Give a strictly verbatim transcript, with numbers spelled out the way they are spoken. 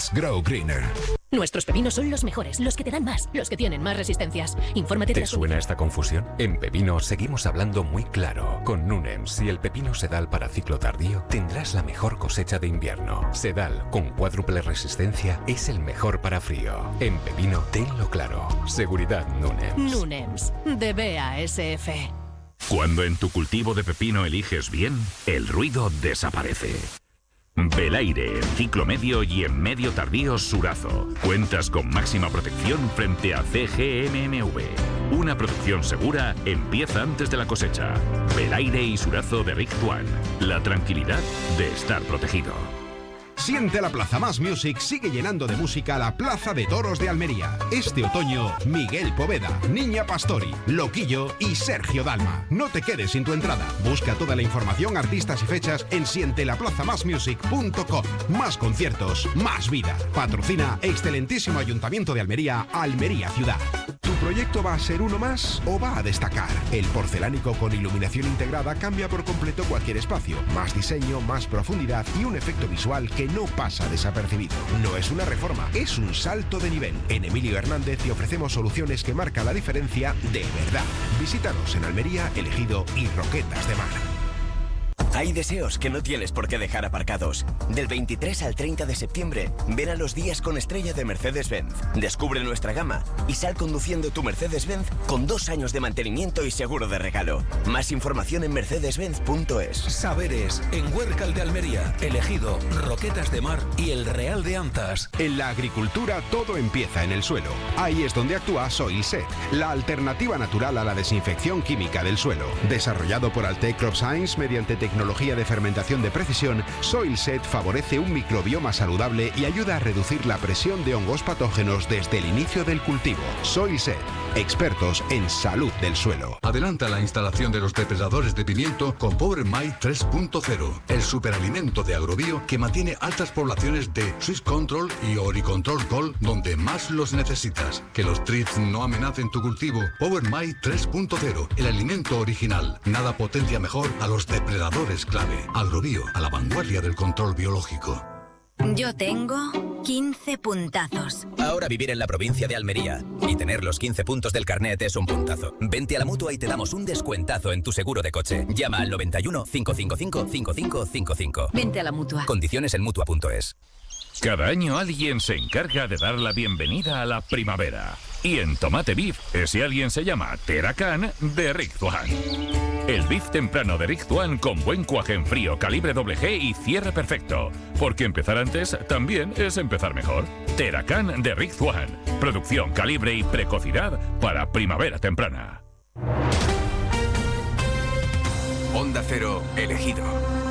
Nunems, Grow Greener. Nuestros pepinos son los mejores, los que te dan más, los que tienen más resistencias. Infórmate de ¿Te suena esta confusión? En Pepino seguimos hablando muy claro. Con Nunems, si el pepino Sedal para ciclo tardío, tendrás la mejor cosecha de invierno. Sedal, con cuádruple resistencia, es el mejor para frío. En Pepino, tenlo claro. Seguridad Nunems. Nunems, de B A S F. Cuando en tu cultivo de pepino eliges bien, el ruido desaparece. Belaire, en ciclo medio y en medio tardío Surazo. Cuentas con máxima protección frente a C G M M V. Una producción segura empieza antes de la cosecha. Belaire y Surazo de Rick Tuan. La tranquilidad de estar protegido. Siente la Plaza Más Music sigue llenando de música la Plaza de Toros de Almería. Este otoño, Miguel Poveda, Niña Pastori, Loquillo y Sergio Dalma. No te quedes sin tu entrada. Busca toda la información, artistas y fechas en siente la plaza más music punto com. Más conciertos, más vida. Patrocina excelentísimo Ayuntamiento de Almería, Almería Ciudad. ¿Tu proyecto va a ser uno más o va a destacar? El porcelánico con iluminación integrada cambia por completo cualquier espacio. Más diseño, más profundidad y un efecto visual que no pasa desapercibido. No es una reforma, es un salto de nivel. En Emilio Hernández te ofrecemos soluciones que marcan la diferencia de verdad. Visítanos en Almería, Elegido y Roquetas de Mar. Hay deseos que no tienes por qué dejar aparcados. Del veintitrés al treinta de septiembre, ven a los días con estrella de Mercedes-Benz. Descubre nuestra gama y sal conduciendo tu Mercedes-Benz con dos años de mantenimiento y seguro de regalo. Más información en mercedes benz punto es. Saberes en Huércal de Almería, Elegido, Roquetas de Mar y El Real de Antas. En la agricultura todo empieza en el suelo. Ahí es donde actúa Soilset, la alternativa natural a la desinfección química del suelo. Desarrollado por Altec Crop Science mediante tecnología de fermentación de precisión, Soilset favorece un microbioma saludable y ayuda a reducir la presión de hongos patógenos desde el inicio del cultivo. Soilset, expertos en salud del suelo. Adelanta la instalación de los depredadores de pimiento con Power My tres punto cero, el superalimento de Agrobio que mantiene altas poblaciones de Swiss Control y Oricontrol Gold donde más los necesitas. Que los thrips no amenacen tu cultivo. Power My tres punto cero, el alimento original. Nada potencia mejor a los depredadores clave. Agrobio, a la vanguardia del control biológico. Yo tengo quince puntazos. Ahora vivir en la provincia de Almería y tener los quince puntos del carnet es un puntazo. Vente a la Mutua y te damos un descuentazo en tu seguro de coche. Llama al noventa y uno, cinco cinco cinco, cinco cinco cinco cinco. Vente a la Mutua. Condiciones en mutua punto es. Cada año alguien se encarga de dar la bienvenida a la primavera. Y en Tomate Beef, ese alguien se llama Teracan de Rick Tuan. El beef temprano de Rick Tuan con buen cuaje en frío, calibre doble G y cierre perfecto. Porque empezar antes también es empezar mejor. Teracan de Rick Tuan. Producción, calibre y precocidad para primavera temprana. Onda Cero, Elegido.